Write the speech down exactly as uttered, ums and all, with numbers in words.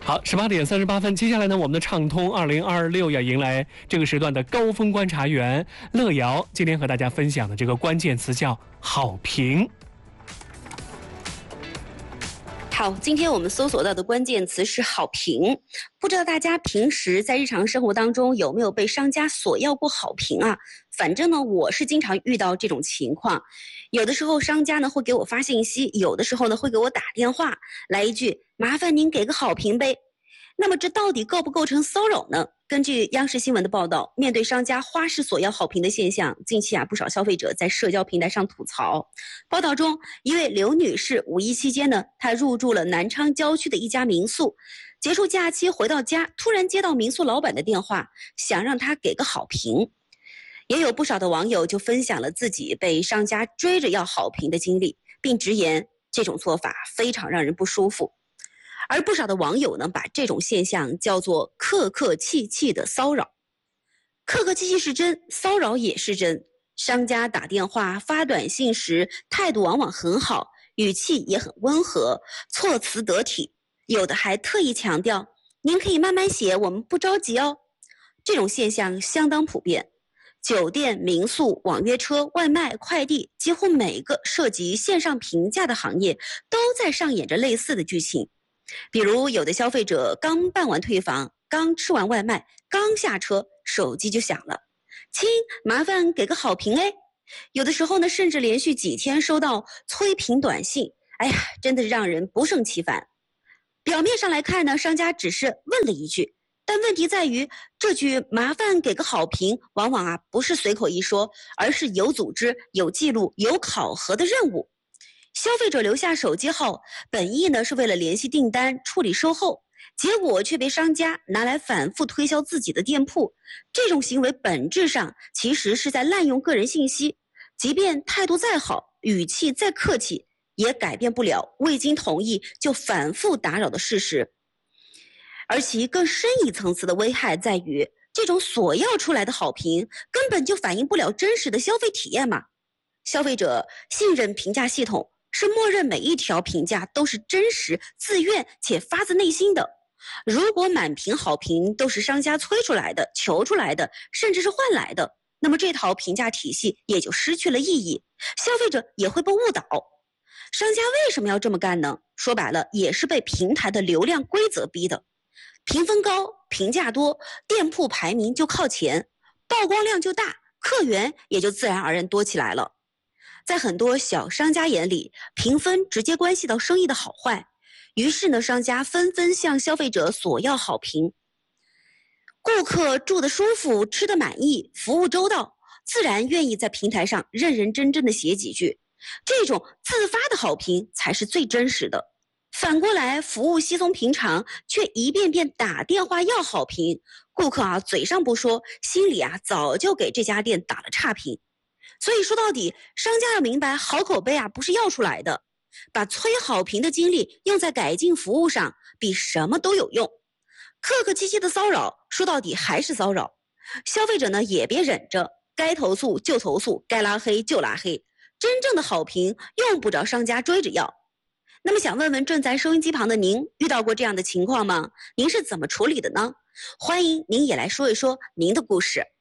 好，十八点三十八分，接下来呢，我们的畅通二零二六要迎来这个时段的高峰观察员乐瑶，今天和大家分享的这个关键词叫好评。 好，今天我们搜索到的关键词是好评。不知道大家平时在日常生活当中有没有被商家索要过好评啊？反正呢，我是经常遇到这种情况。有的时候商家呢会给我发信息，有的时候呢会给我打电话，来一句麻烦您给个好评呗。那么这到底构不构成骚扰呢？根据央视新闻的报道，面对商家花式索要好评的现象，近期啊不少消费者在社交平台上吐槽。报道中，一位刘女士五一期间呢，她入住了南昌郊区的一家民宿，结束假期回到家，突然接到民宿老板的电话，想让她给个好评。也有不少的网友就分享了自己被商家追着要好评的经历，并直言这种做法非常让人不舒服。而不少的网友呢，把这种现象叫做客客气气的骚扰。客客气气是真，骚扰也是真。商家打电话发短信时态度往往很好，语气也很温和，措辞得体，有的还特意强调您可以慢慢写，我们不着急哦。这种现象相当普遍，酒店、民宿、网约车、外卖、快递，几乎每个涉及线上评价的行业都在上演着类似的剧情。比如有的消费者刚办完退房，刚吃完外卖，刚下车，手机就响了，亲，麻烦给个好评哎。有的时候呢，甚至连续几天收到催评短信，哎呀，真的让人不胜其烦。表面上来看呢，商家只是问了一句，但问题在于这句麻烦给个好评往往啊不是随口一说，而是有组织、有记录、有考核的任务。消费者留下手机号，本意呢是为了联系订单、处理售后，结果却被商家拿来反复推销自己的店铺。这种行为本质上其实是在滥用个人信息，即便态度再好，语气再客气，也改变不了未经同意就反复打扰的事实。而其更深一层次的危害在于，这种索要出来的好评根本就反映不了真实的消费体验嘛。消费者信任评价系统，是默认每一条评价都是真实、自愿且发自内心的。如果满屏好评都是商家催出来的、求出来的，甚至是换来的，那么这套评价体系也就失去了意义，消费者也会被误导。商家为什么要这么干呢？说白了，也是被平台的流量规则逼的。评分高、评价多，店铺排名就靠前，曝光量就大，客源也就自然而然多起来了。在很多小商家眼里，评分直接关系到生意的好坏，于是呢，商家纷纷向消费者索要好评。顾客住得舒服，吃得满意，服务周到，自然愿意在平台上认认真真的写几句。这种自发的好评才是最真实的。反过来，服务稀松平常，却一遍遍打电话要好评，顾客啊嘴上不说，心里啊早就给这家店打了差评。所以说到底，商家要明白，好口碑啊不是要出来的，把催好评的精力用在改进服务上，比什么都有用。客客气气的骚扰，说到底还是骚扰。消费者呢也别忍着，该投诉就投诉，该拉黑就拉黑。真正的好评用不着商家追着要。那么想问问正在收音机旁的您，遇到过这样的情况吗？您是怎么处理的呢？欢迎您也来说一说您的故事。